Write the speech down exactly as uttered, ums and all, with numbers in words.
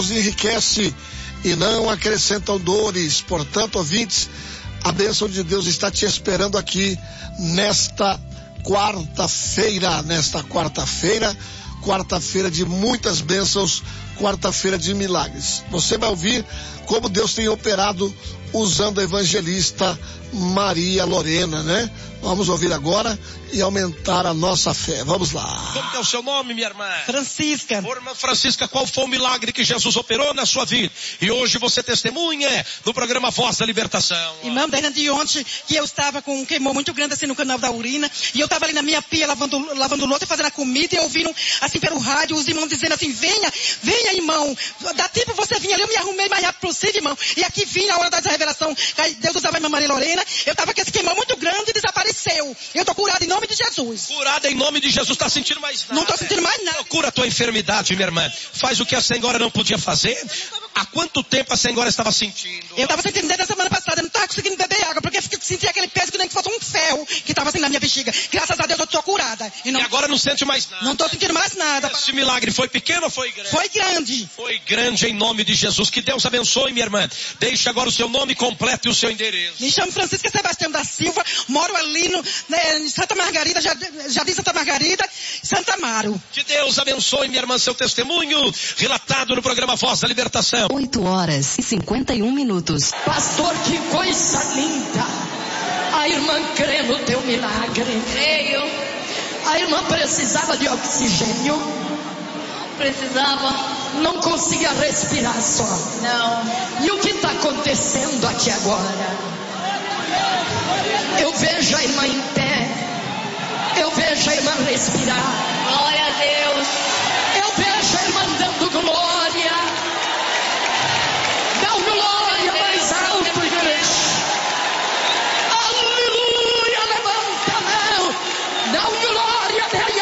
nos enriquece e não acrescentam dores. Portanto, ouvintes, a bênção de Deus está te esperando aqui nesta quarta-feira, nesta quarta-feira, quarta-feira de muitas bênçãos, quarta-feira de milagres. Você vai ouvir como Deus tem operado usando a evangelista Maria Lorena, né? Vamos ouvir agora e aumentar a nossa fé. Vamos lá. Como que é o seu nome, minha irmã? Francisca. Irmã Francisca, qual foi o milagre que Jesus operou na sua vida? E hoje você testemunha no programa Voz da Libertação. Irmão, desde ontem que eu estava com um queimor muito grande assim no canal da urina, e eu estava ali na minha pia lavando, lavando louça, fazendo a comida, e ouviram assim pelo rádio os irmãos dizendo assim: venha, venha, irmão, dá tempo você vir ali. Eu me arrumei mais rápido possível, irmão, e aqui vim na hora da revelação, Deus usava a irmã Maria Lorena. Eu estava com esse queimor muito grande e desapareceu. Eu tô curada em nome de Jesus. Curada em nome de Jesus. Tá sentindo mais nada? Não tô sentindo mais nada. Procura a tua enfermidade, minha irmã. Faz o que a senhora não podia fazer. Há quanto tempo a senhora estava sentindo? Eu estava sentindo desde a semana passada. Eu não estava conseguindo beber água, porque eu sentia aquele peso que nem que fosse um ferro que estava assim na minha bexiga. Graças a Deus eu tô curada. E, não... e agora não sente mais nada? Não tô sentindo mais nada. Esse milagre foi pequeno ou foi grande? Foi grande. Foi grande em nome de Jesus. Que Deus abençoe, minha irmã. Deixe agora o seu nome completo e o seu endereço. Me chamo Francisca Sebastião da Silva. Moro ali no, né, em Santa Margarida, Jardim Santa Margarida, Santa Amaro. Que Deus abençoe, minha irmã, seu testemunho, relatado no programa Voz da Libertação. oito horas e cinquenta e um minutos. Pastor, que coisa linda. A irmã crê no teu milagre. Creio. A irmã precisava de oxigênio. Precisava. Não conseguia respirar só. Não. E o que está acontecendo aqui agora? Eu vejo a irmã em pé. Eu vejo a irmã respirar. Glória a Deus. Eu vejo a irmã dando glória. Dá um glória mais alto, igreja. Aleluia, levanta a mão. Dá um glória,